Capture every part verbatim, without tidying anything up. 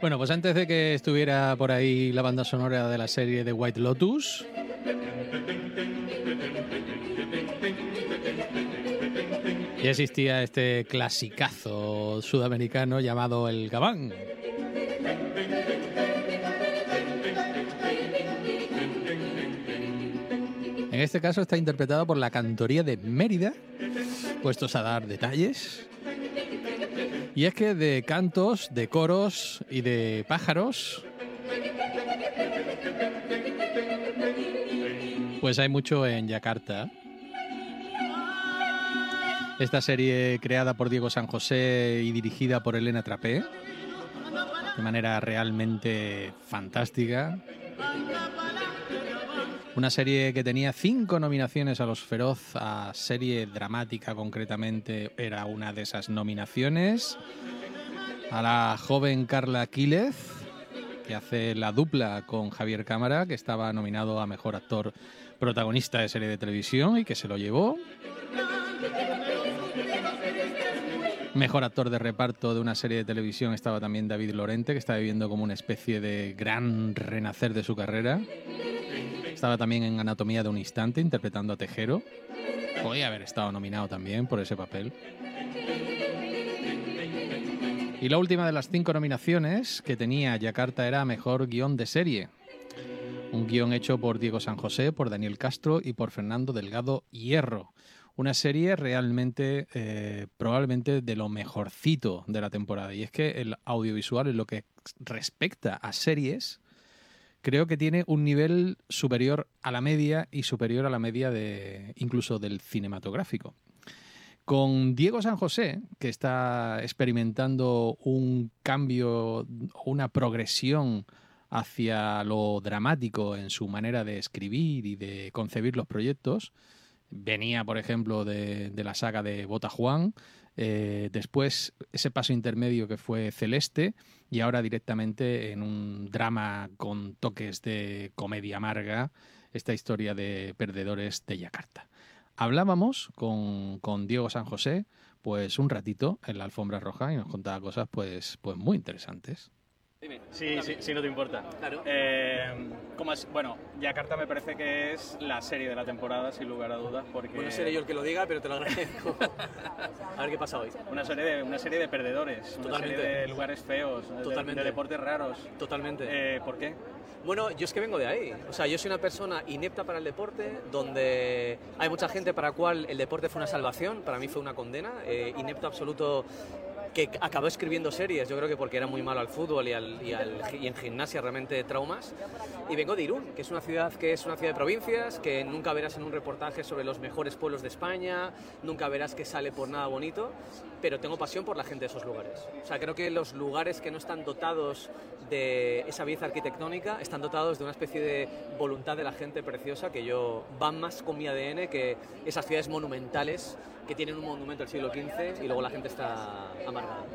Bueno, pues antes de que estuviera por ahí la banda sonora de la serie de White Lotus, ya existía este clasicazo sudamericano llamado El Gabán. En este caso está interpretado por la Cantoría de Mérida, puestos a dar detalles. Y es que de cantos, de coros y de pájaros, pues hay mucho en Yakarta. Esta serie creada por Diego San José y dirigida por Elena Trapé, de manera realmente fantástica. Una serie que tenía cinco nominaciones a los Feroz, a serie dramática concretamente era una de esas nominaciones. A la joven Carla Quílez, que hace la dupla con Javier Cámara, que estaba nominado a Mejor Actor Protagonista de Serie de Televisión y que se lo llevó. Mejor actor de reparto de una serie de televisión estaba también David Lorente, que está viviendo como una especie de gran renacer de su carrera. Estaba también en Anatomía de un Instante, interpretando a Tejero. Podría haber estado nominado también por ese papel. Y la última de las cinco nominaciones que tenía Yakarta era Mejor Guión de Serie. Un guión hecho por Diego San José, por Daniel Castro y por Fernando Delgado Hierro. Una serie realmente, eh, probablemente de lo mejorcito de la temporada. Y es que el audiovisual, en lo que respecta a series, creo que tiene un nivel superior a la media y superior a la media de incluso del cinematográfico. Con Diego San José, que está experimentando un cambio, una progresión hacia lo dramático en su manera de escribir y de concebir los proyectos. Venía, por ejemplo, de, de la saga de Bota Juan, eh, después ese paso intermedio que fue Celeste y ahora directamente en un drama con toques de comedia amarga, esta historia de Perdedores de Yakarta. Hablábamos con, con Diego San José pues un ratito en la alfombra roja y nos contaba cosas pues, pues muy interesantes. Sí, sí, sí, no te importa. Claro. Eh, ¿cómo es? Bueno, Yakarta me parece que es la serie de la temporada, sin lugar a dudas, porque... Bueno, seré yo el que lo diga, pero te lo agradezco. A ver qué pasa hoy. Una serie de, una serie de perdedores, Totalmente. una serie de lugares feos, Totalmente. de, de deportes raros. Totalmente. Eh, ¿Por qué? Bueno, yo es que vengo de ahí. O sea, yo soy una persona inepta para el deporte, donde hay mucha gente para la cual el deporte fue una salvación, para mí fue una condena, eh, inepto absoluto, que acabó escribiendo series, yo creo que porque era muy malo al fútbol y, al, y, al, y en gimnasia realmente traumas. Y vengo de Irún, que es una ciudad que es una ciudad de provincias, que nunca verás en un reportaje sobre los mejores pueblos de España, nunca verás que sale por nada bonito, pero tengo pasión por la gente de esos lugares. O sea, creo que los lugares que no están dotados de esa belleza arquitectónica están dotados de una especie de voluntad de la gente preciosa que yo van más con mi A D N que esas ciudades monumentales que tienen un monumento del siglo quince y luego la gente está amargada.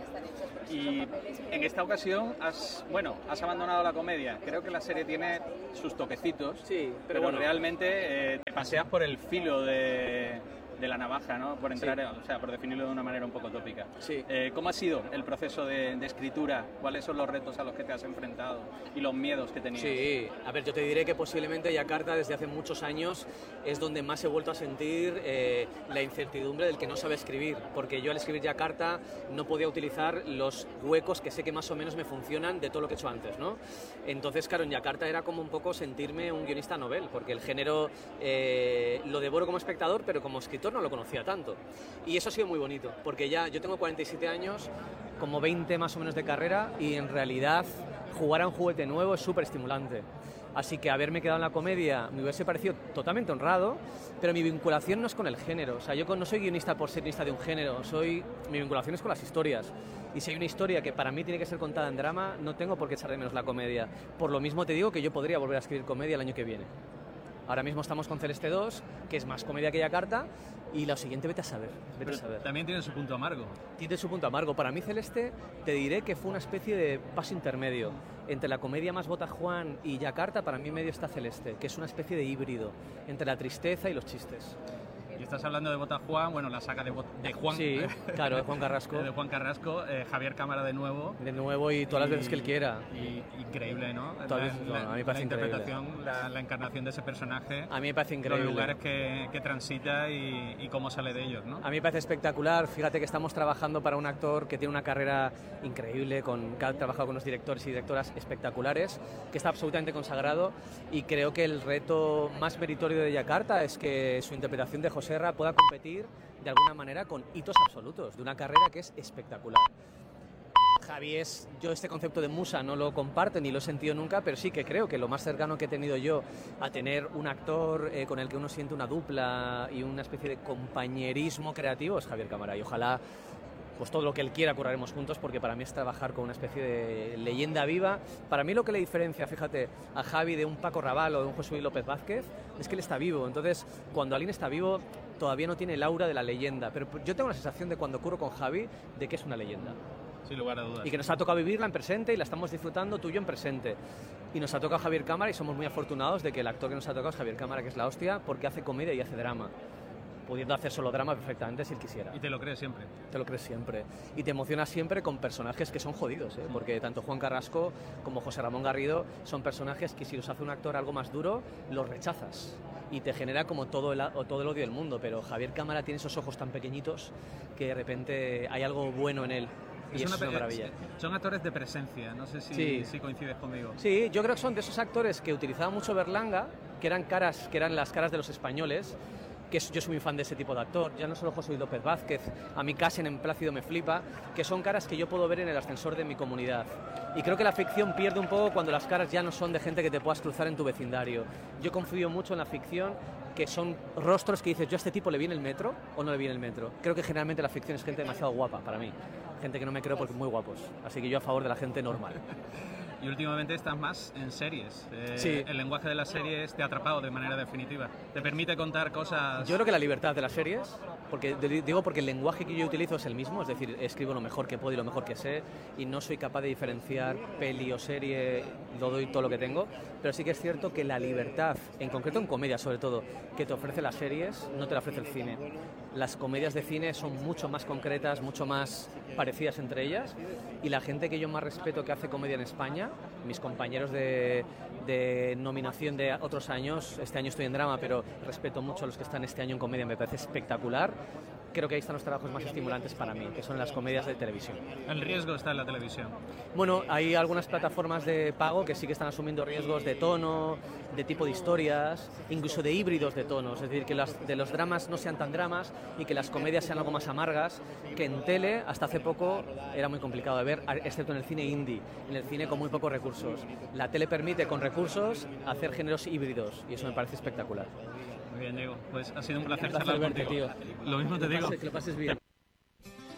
Y en esta ocasión has, bueno, has abandonado la comedia. Creo que la serie tiene sus toquecitos, sí, pero, pero bueno, realmente eh, te paseas por el filo de, de la navaja, ¿no? Por entrar, sí. o sea, por definirlo de una manera un poco tópica. Sí. Eh, ¿Cómo ha sido el proceso de, de escritura? ¿Cuáles son los retos a los que te has enfrentado y los miedos que tenías? Sí, a ver, yo te diré que posiblemente Yakarta desde hace muchos años es donde más he vuelto a sentir eh, la incertidumbre del que no sabe escribir, porque yo al escribir Yakarta no podía utilizar los huecos que sé que más o menos me funcionan de todo lo que he hecho antes, ¿no? Entonces, claro, en Yakarta era como un poco sentirme un guionista novel, porque el género eh, lo devoro como espectador, pero como escritor no lo conocía tanto. Y eso ha sido muy bonito, porque ya yo tengo cuarenta y siete años, como veinte más o menos de carrera, y en realidad jugar a un juguete nuevo es súper estimulante. Así que haberme quedado en la comedia me hubiese parecido totalmente honrado, pero mi vinculación no es con el género. O sea, yo no soy guionista por ser guionista de un género, soy, mi vinculación es con las historias. Y si hay una historia que para mí tiene que ser contada en drama, no tengo por qué echar de menos la comedia. Por lo mismo te digo que yo podría volver a escribir comedia el año que viene. Ahora mismo estamos con Celeste dos, que es más comedia que Yakarta, y lo siguiente vete a saber, vete Pero a saber. también tiene su punto amargo. Tiene su punto amargo. Para mí Celeste, te diré que fue una especie de paso intermedio. Entre la comedia más Bota Juan y Yakarta, para mí medio está Celeste, que es una especie de híbrido entre la tristeza y los chistes. estás hablando de Botajuan, bueno, la saga de, Bot de Juan. Sí, claro, de Juan Carrasco. de Juan Carrasco, eh, Javier Cámara de nuevo. De nuevo y todas y, las veces que él quiera. Y, increíble, ¿no? Todas la, veces, no, la, a mí me parece la interpretación, increíble. La, la encarnación de ese personaje. A mí me parece increíble. Los lugares que, que transita y, y cómo sale de ellos, ¿no? A mí me parece espectacular. Fíjate que estamos trabajando para un actor que tiene una carrera increíble, con, que ha trabajado con unos directores y directoras espectaculares, que está absolutamente consagrado, y creo que el reto más meritorio de Yakarta es que su interpretación de Joserra pueda competir de alguna manera con hitos absolutos de una carrera que es espectacular. Javi es, yo este concepto de musa no lo comparto ni lo he sentido nunca, pero sí que creo que lo más cercano que he tenido yo a tener un actor eh, con el que uno siente una dupla y una especie de compañerismo creativo es Javier Cámara, y ojalá pues todo lo que él quiera curraremos juntos, porque para mí es trabajar con una especie de leyenda viva. Para mí lo que le diferencia, fíjate, a Javi de un Paco Rabanne o de un José Luis López Vázquez es que él está vivo. Entonces, cuando alguien está vivo, todavía no tiene el aura de la leyenda, pero yo tengo la sensación de cuando curro con Javi de que es una leyenda. Sin lugar a dudas. Y que nos ha tocado vivirla en presente y la estamos disfrutando tú y yo en presente. Y nos ha tocado Javier Cámara y somos muy afortunados de que el actor que nos ha tocado es Javier Cámara, que es la hostia, porque hace comedia y hace drama. Pudiendo hacer solo drama perfectamente si él quisiera. Y te lo crees siempre. Te lo crees siempre. Y te emocionas siempre con personajes que son jodidos, ¿eh? Porque tanto Juan Carrasco como José Ramón Garrido son personajes que si los hace un actor algo más duro, los rechazas. Y te genera como todo el, o todo el odio del mundo. Pero Javier Cámara tiene esos ojos tan pequeñitos que de repente hay algo bueno en él. Y es, una, es una maravilla. Son actores de presencia, no sé si, sí. si coincides conmigo. Sí, yo creo que son de esos actores que utilizaba mucho Berlanga, que eran caras, que eran las caras de los españoles, que yo soy muy fan de ese tipo de actor, ya no solo José Luis López Vázquez, a mí Casen en Plácido me flipa, que son caras que yo puedo ver en el ascensor de mi comunidad. Y creo que la ficción pierde un poco cuando las caras ya no son de gente que te puedas cruzar en tu vecindario. Yo confío mucho en la ficción, que son rostros que dices, yo a este tipo le viene el metro o no le viene el metro. Creo que generalmente la ficción es gente demasiado guapa para mí, gente que no me creo porque muy guapos, así que yo a favor de la gente normal. Y últimamente estás más en series. Eh, sí. El lenguaje de las series te ha atrapado de manera definitiva. Te permite contar cosas... Yo creo que la libertad de las series, porque digo porque el lenguaje que yo utilizo es el mismo, es decir, escribo lo mejor que puedo y lo mejor que sé, y no soy capaz de diferenciar peli o serie, lo doy todo lo que tengo, pero sí que es cierto que la libertad, en concreto en comedia sobre todo, que te ofrece las series, no te la ofrece el cine. Las comedias de cine son mucho más concretas, mucho más parecidas entre ellas, y la gente que yo más respeto que hace comedia en España, mis compañeros de, de nominación de otros años, este año estoy en drama, pero respeto mucho a los que están este año en comedia, me parece espectacular. Creo que ahí están los trabajos más estimulantes para mí, que son las comedias de televisión. El riesgo está en la televisión. Bueno, hay algunas plataformas de pago que sí que están asumiendo riesgos de tono, de tipo de historias, incluso de híbridos de tonos, es decir, que las, de los dramas no sean tan dramas y que las comedias sean algo más amargas, que en tele hasta hace poco era muy complicado de ver, excepto en el cine indie, en el cine con muy pocos recursos. La tele permite con recursos hacer géneros híbridos y eso me parece espectacular. Muy bien, Diego. Pues ha sido un placer Un placer charlar verte, contigo. tío. Lo mismo te digo. Que lo pases bien.